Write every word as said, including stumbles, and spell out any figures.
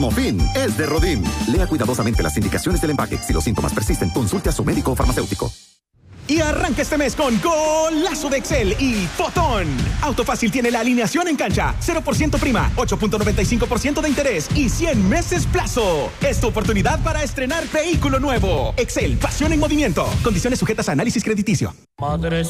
Mofín es de Rodin. Lea cuidadosamente las indicaciones del empaque. Si los síntomas persisten, consulte a su médico o farmacéutico. Y arranca este mes con Golazo de Excel y Fotón. Autofácil tiene la alineación en cancha, cero por ciento prima, ocho punto noventa y cinco por ciento de interés y cien meses plazo. Es tu oportunidad para estrenar vehículo nuevo. Excel, pasión en movimiento. Condiciones sujetas a análisis crediticio. Madre